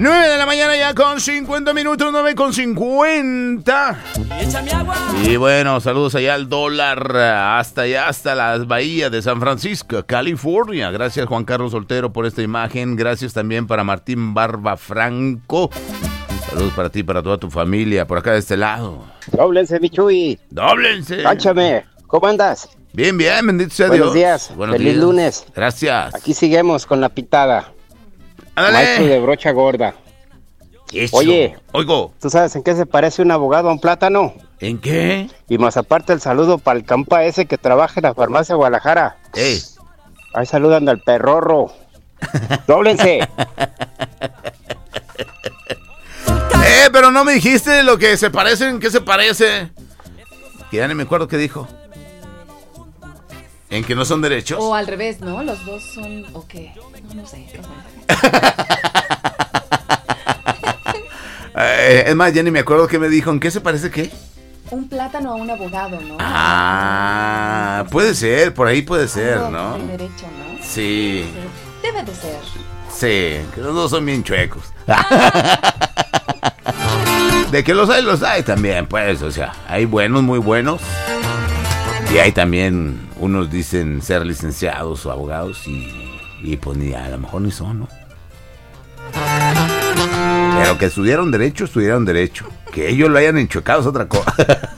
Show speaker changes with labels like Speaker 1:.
Speaker 1: 9 de la mañana ya con 50 minutos, 9 con 50. Y bueno, saludos allá al dólar, hasta allá, hasta las bahías de San Francisco, California. Gracias Juan Carlos Soltero por esta imagen. Gracias también para Martín Barba Franco. Saludos para ti, para toda tu familia, por acá de este lado.
Speaker 2: Dóblense, mi Chuy.
Speaker 1: Dóblense.
Speaker 2: Cánchame, ¿cómo andas?
Speaker 1: Bien, bien, bendito sea Dios.
Speaker 2: Buenos días, feliz lunes.
Speaker 1: Gracias.
Speaker 2: Aquí seguimos con la pitada.
Speaker 1: Ándale.
Speaker 2: Maestro de brocha gorda.
Speaker 1: Eso.
Speaker 2: Oye,
Speaker 1: oigo,
Speaker 2: ¿tú sabes en qué se parece un abogado a un plátano?
Speaker 1: ¿en qué?
Speaker 2: Y más aparte el saludo para el campa ese que trabaja en la farmacia Guadalajara. Ahí saludan al perrorro. Dóblense.
Speaker 1: Pero no me dijiste lo que se parecen, ¿qué se parece? Que ya ni me acuerdo qué dijo. ¿En que no son derechos?
Speaker 3: O al revés, ¿no? Los dos son... ¿o qué? No sé.
Speaker 1: Es más, ya ni me acuerdo qué me dijo. ¿En qué se parece qué?
Speaker 3: Un plátano a un abogado, ¿no?
Speaker 1: Ah, puede ser, por ahí puede ser, ¿no?
Speaker 3: El derecho, ¿no?
Speaker 1: Sí.
Speaker 3: Debe de ser.
Speaker 1: Sí, que los dos son bien chuecos. De que los hay también, pues, o sea, hay buenos, muy buenos. Y hay también, unos dicen ser licenciados o abogados y pues ni a lo mejor ni son, ¿no? Pero que estudiaron derecho. Que ellos lo hayan enchuecado es otra cosa.